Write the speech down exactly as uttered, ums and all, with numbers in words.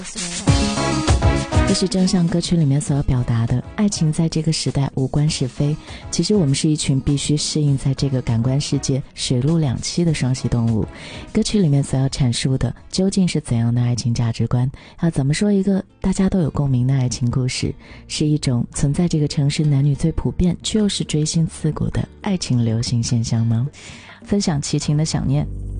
这是正像歌曲里面所要表达的，爱情在这个时代无关是非，其实我们是一群必须适应在这个感官世界水陆两栖的双栖动物。歌曲里面所要阐述的究竟是怎样的爱情价值观？要怎么说一个大家都有共鸣的爱情故事？是一种存在这个城市男女最普遍却又是锥心刺骨的爱情流行现象吗？分享齐秦的想念。